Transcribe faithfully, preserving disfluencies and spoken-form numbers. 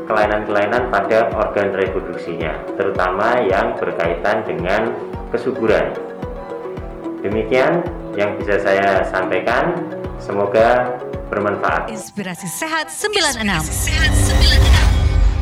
kelainan-kelainan pada organ reproduksinya, terutama yang berkaitan dengan kesuburan. Demikian yang bisa saya sampaikan, semoga bermanfaat. Inspirasi Sehat sembilan puluh enam. Inspirasi Sehat sembilan puluh enam.